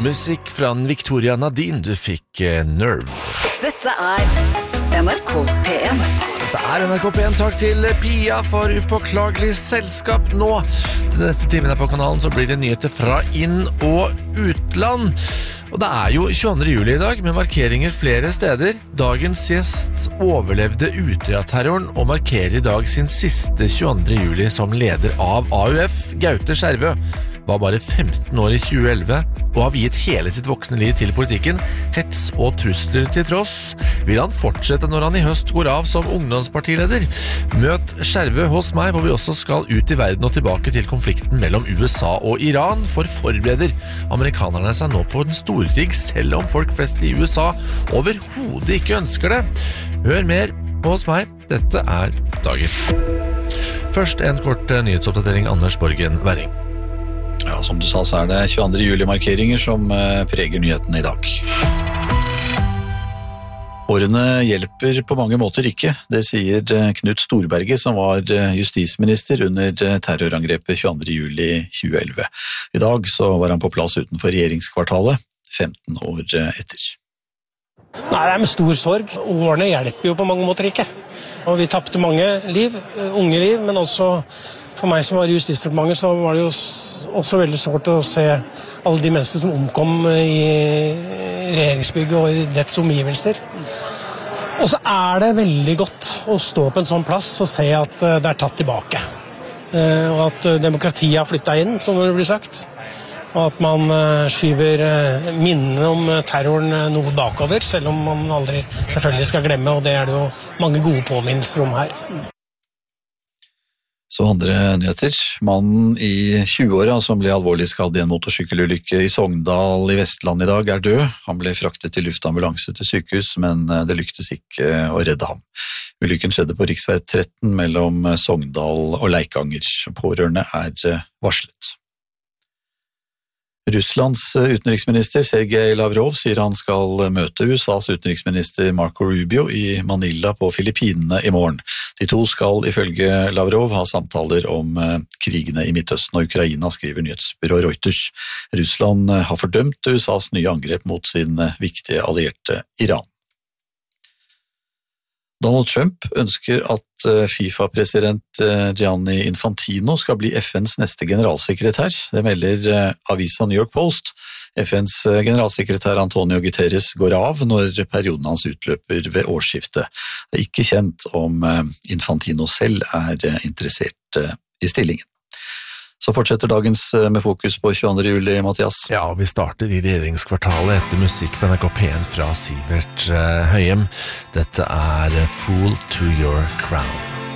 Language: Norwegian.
Musikk fra Victoria Nadine, du fikk Nerve. Dette NRK P1. Dette NRK P1, takk til Pia for upåklagelig selskap nå. Til neste timen på kanalen så blir det nyheter fra inn- og utland. Og det jo 22. juli i dag, med markeringer flere steder. Dagens gjest overlevde Utøya-terroren og markerer i dag sin siste 22. juli som leder av AUF. Gaute Skjervø var bare 15 år i 2011 og har viet hele sitt voksne liv til politikken. Hets og trusler til tross. Vil han fortsette når han i høst går av som ungdomspartileder? Møt Skjervø hos meg, hvor vi også skal ut i verden og tilbake til konflikten mellom USA og Iran. For forbereder amerikanerne seg nå på en storkrig, selv om folk flest i USA overhodet ikke ønsker det. Hør mer hos meg. Dette dagen. Først en kort nyhetsoppdatering. Anders Borgen Werring. Ja, som du sa, så det 22. juli-markeringer som preger nyhetene i dag. Årene hjelper på mange måter ikke, det sier Knut Storberget, som var justisminister under terrorangrepet 22. juli 2011. I dag så var han på plass utenfor regjeringskvartalet, 15 år etter. Nei, det med stor sorg. Årene hjelper jo på mange måter ikke. Og vi tappte mange liv, unge liv, men også for meg som var i Justisdepartementet, så var det jo også veldig sårt å se alle de mennesker som omkom i regjeringsbygget og i dets omgivelser. Og så det veldig godt å stå på en sånn plass og se at det tatt tilbake. Og at demokratiet har flyttet inn, som det blir sagt. Og at man skyver minnene om terroren noe bakover, selv om man aldri selvfølgelig skal glemme, og det det jo mange gode påminnelser om her. Så andre nyheter. Mannen i 20-åra som ble alvorlig skadd i en motorsykkelulykke i Sogndal i Vestland i dag død. Han ble fraktet til luftambulanse til sykehus, men det lyktes ikke å redde ham. Ulykken skjedde på riksvei 13 mellom Sogndal og Leikanger. Pårørende varslet. Russlands utenriksminister Sergej Lavrov sier han skal møte USAs utenriksminister Marco Rubio i Manila på Filippinene i morgen. De to skal ifølge Lavrov ha samtaler om krigene i Midtøsten og Ukraina, skriver nyhetsbyrå Reuters. Russland har fordømt USAs nye angrep mot sin viktige allierte Iran. Donald Trump ønsker at FIFA-president Gianni Infantino skal bli FNs neste generalsekretær. Det melder avisa New York Post. FNs generalsekretær Antonio Guterres går av når perioden hans utløper ved årsskiftet. Det ikke kjent om Infantino selv interessert i stillingen. Så fortsetter dagens med fokus på 22. juli, Mathias. Ja, vi starter i regjeringskvartalet etter musikk på NRK P1 fra Sivert Høyem. Dette Fool to Your Crown.